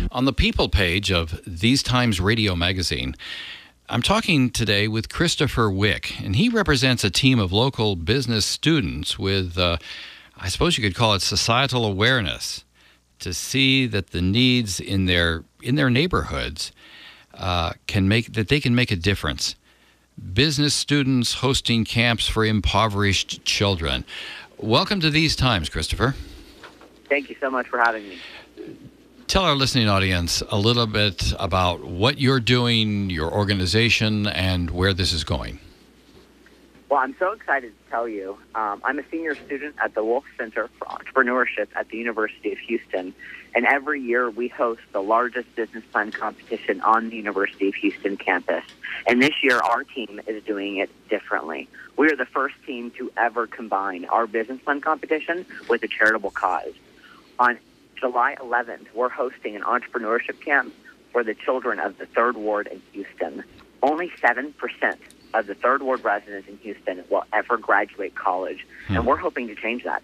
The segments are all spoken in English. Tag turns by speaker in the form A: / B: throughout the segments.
A: On the People page of These Times Radio magazine, I'm talking today with Christopher Wick, and he represents a team of local business students with, I suppose you could call it societal awareness, to see that the needs in their neighborhoods can make a difference. Business students hosting camps for impoverished children. Welcome to These Times, Christopher.
B: Thank you so much for having me.
A: Tell our listening audience a little bit about what you're doing, your organization, and where this is going.
B: Well, I'm so excited to tell you. I'm a senior student at the Wolf Center for Entrepreneurship at the University of Houston, and every year we host the largest business plan competition on the University of Houston campus. And this year our team is doing it differently. We are the first team to ever combine our business plan competition with a charitable cause. On July 11th, we're hosting an entrepreneurship camp for the children of the Third Ward in Houston. Only 7% of the Third Ward residents in Houston will ever graduate college, and we're hoping to change that.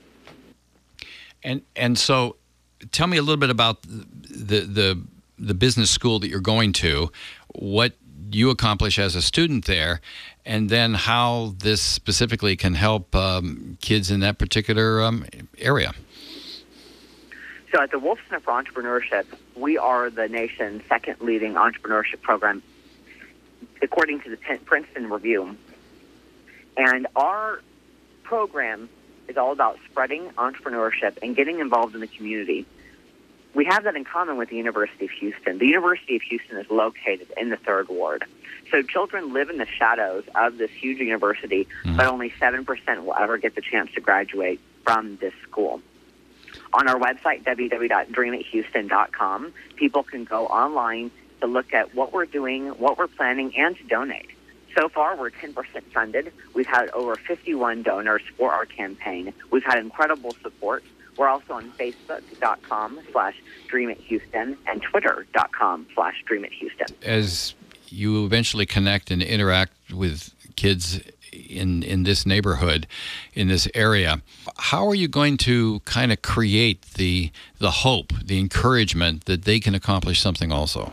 A: And so, tell me a little bit about the business school that you're going to, what you accomplish as a student there, and then how this specifically can help kids in that particular area.
B: So at the Wolf Center for Entrepreneurship, we are the nation's second leading entrepreneurship program, according to the Princeton Review. And our program is all about spreading entrepreneurship and getting involved in the community. We have that in common with the University of Houston. The University of Houston is located in the Third Ward. So children live in the shadows of this huge university, but only 7% will ever get the chance to graduate from this school. On our website, www.dreamithouston.com, people can go online to look at what we're doing, what we're planning, and to donate. So far, we're 10% funded. We've had over 51 donors for our campaign. We've had incredible support. We're also on Facebook.com/DreamItHouston and Twitter.com/DreamItHouston.
A: As you eventually connect and interact with kids in this neighborhood, in this area, how are you going to kind of create the hope, the encouragement that they can accomplish something also?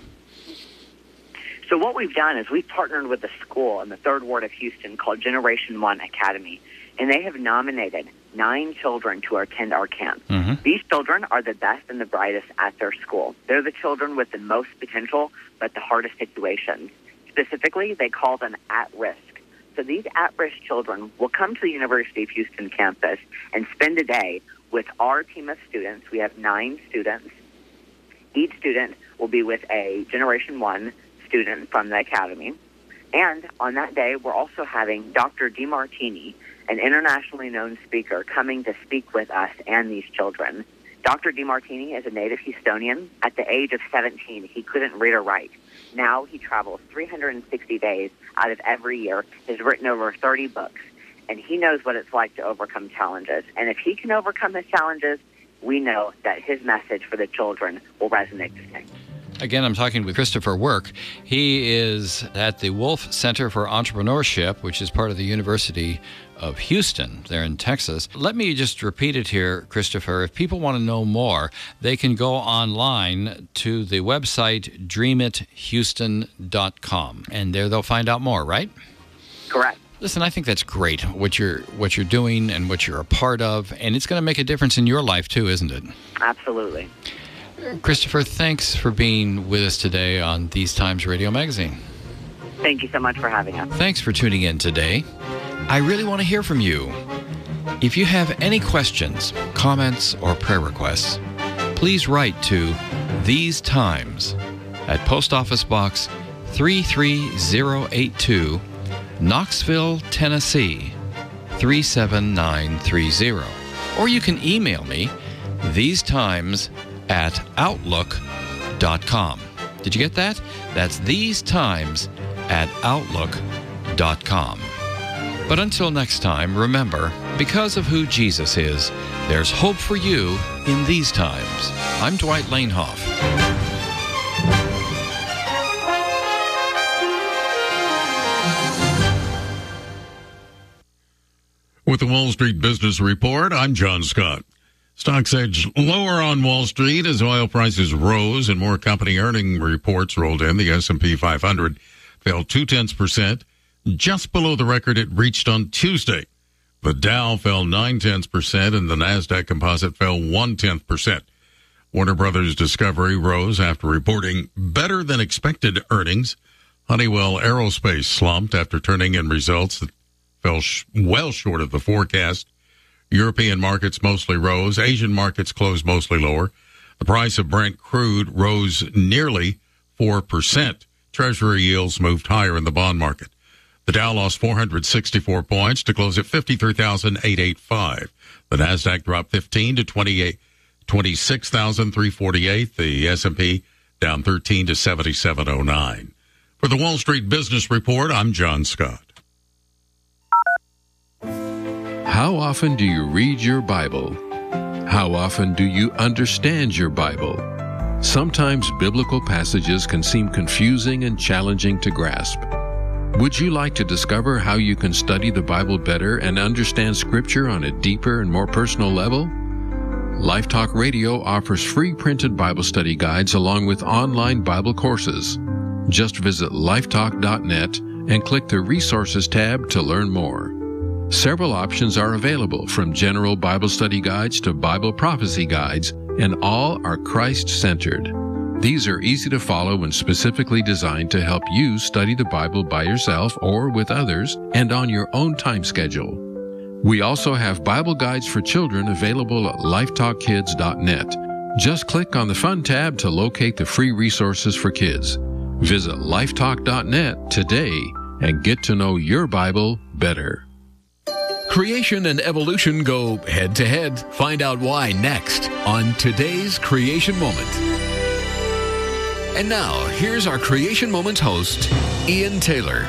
B: So what we've done is we've partnered with a school in the Third Ward of Houston called Generation 1 Academy, and they have nominated 9 children to attend our camp. These children are the best and the brightest at their school. They're the children with the most potential, but the hardest situations. Specifically, they call them at-risk. So these at-risk children will come to the University of Houston campus and spend a day with our team of students. We have 9 students. Each student will be with a Generation 1 student from the academy. And on that day, we're also having Dr. DeMartini, an internationally known speaker, coming to speak with us and these children. Dr. DeMartini is a native Houstonian. At the age of 17, he couldn't read or write. Now he travels 360 days out of every year, has written over 30 books, and he knows what it's like to overcome challenges. And if he can overcome his challenges, we know that his message for the children will resonate the same.
A: Again, I'm talking with Christopher Wick. He is at the Wolf Center for Entrepreneurship, which is part of the University of Houston there in Texas. Let me just repeat it here, Christopher. If people want to know more, they can go online to the website dreamithouston.com, and there they'll find out more, right?
B: Correct.
A: Listen, I think that's great, what you're doing and what you're a part of, and it's going to make a difference in your life too, isn't it?
B: Absolutely.
A: Christopher, thanks for being with us today on These Times Radio magazine.
B: Thank you so much for having us.
A: Thanks for tuning in today. I really want to hear from you. If you have any questions, comments, or prayer requests, please write to These Times at Post Office Box 33082, Knoxville, Tennessee 37930. Or you can email me, thesetimes@outlook.com. Did you get that? That's thesetimes@outlook.com. But until next time, remember, because of who Jesus is, there's hope for you in these times. I'm Dwight Lanehoff.
C: With the Wall Street Business Report, I'm John Scott. Stocks edged lower on Wall Street as oil prices rose and more company earning reports rolled in. The S&P 500 fell 0.2%, just below the record it reached on Tuesday. The Dow fell 0.9%, and the Nasdaq Composite fell 0.1%. Warner Brothers Discovery rose after reporting better than expected earnings. Honeywell Aerospace slumped after turning in results that fell well short of the forecast. European markets mostly rose. Asian markets closed mostly lower. The price of Brent crude rose nearly 4%. Treasury yields moved higher in the bond market. The Dow lost 464 points to close at 53,885. The Nasdaq dropped 15 to 26,348. The S&P down 13 to 7709. For the Wall Street Business Report, I'm John Scott.
D: How often do you read your Bible? How often do you understand your Bible? Sometimes biblical passages can seem confusing and challenging to grasp. Would you like to discover how you can study the Bible better and understand Scripture on a deeper and more personal level? Life Talk Radio offers free printed Bible study guides along with online Bible courses. Just visit lifetalk.net and click the Resources tab to learn more. Several options are available, from general Bible study guides to Bible prophecy guides, and all are Christ-centered. These are easy to follow and specifically designed to help you study the Bible by yourself or with others and on your own time schedule. We also have Bible guides for children available at lifetalkkids.net. Just click on the Fun tab to locate the free resources for kids. Visit lifetalk.net today and get to know your Bible better.
E: Creation and evolution go head-to-head. Find out why next on today's Creation Moment. And now, here's our Creation Moments host, Ian Taylor.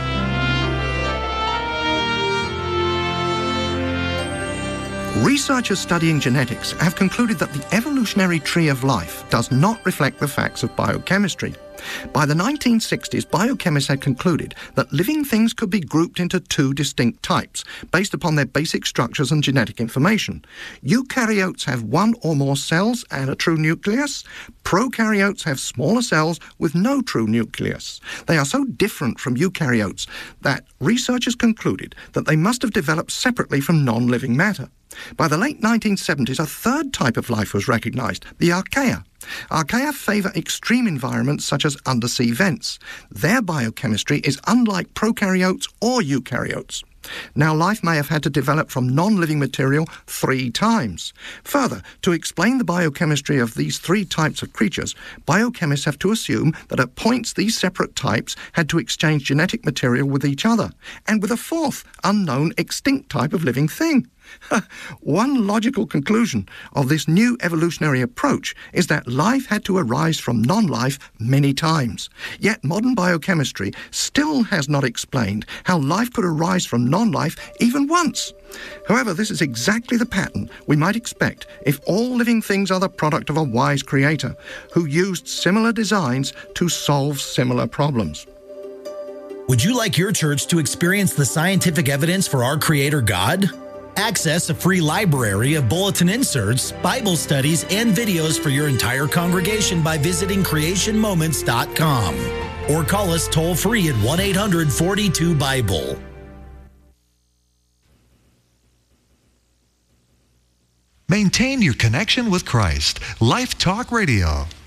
F: Researchers studying genetics have concluded that the evolutionary tree of life does not reflect the facts of biochemistry. By the 1960s, biochemists had concluded that living things could be grouped into two distinct types based upon their basic structures and genetic information. Eukaryotes have one or more cells and a true nucleus. Prokaryotes have smaller cells with no true nucleus. They are so different from eukaryotes that researchers concluded that they must have developed separately from non-living matter. By the late 1970s, a third type of life was recognized, the archaea. Archaea favor extreme environments such as undersea vents. Their biochemistry is unlike prokaryotes or eukaryotes. Now, life may have had to develop from non-living material 3 times. Further, to explain the biochemistry of these 3 types of creatures, biochemists have to assume that at points these separate types had to exchange genetic material with each other, and with a 4th, unknown, extinct type of living thing. One logical conclusion of this new evolutionary approach is that life had to arise from non-life many times. Yet modern biochemistry still has not explained how life could arise from non-life even once. However, this is exactly the pattern we might expect if all living things are the product of a wise creator who used similar designs to solve similar problems.
G: Would you like your church to experience the scientific evidence for our Creator God? Access a free library of bulletin inserts, Bible studies, and videos for your entire congregation by visiting creationmoments.com or call us toll-free at 1-800-42-BIBLE.
H: Maintain your connection with Christ. Life Talk Radio.